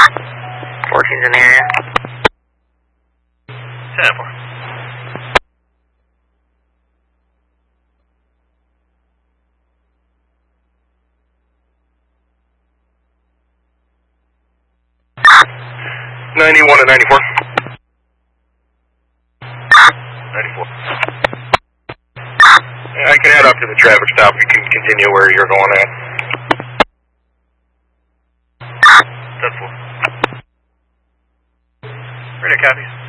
14's in the area. 10-4. (91 and 94). 94. Yeah, I can head up to the traffic stop. You can continue where you're going at. 10-4. Radio copies.